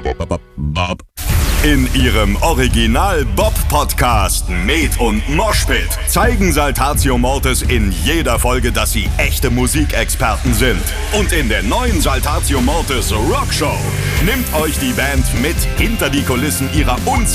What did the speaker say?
Bob. In ihrem Original-Bob-Podcast Med und Moshpit zeigen Saltatio Mortis in jeder Folge, dass sie echte Musikexperten sind. Und in der neuen Saltatio Mortis Rockshow nimmt euch die Band mit hinter die Kulissen ihrer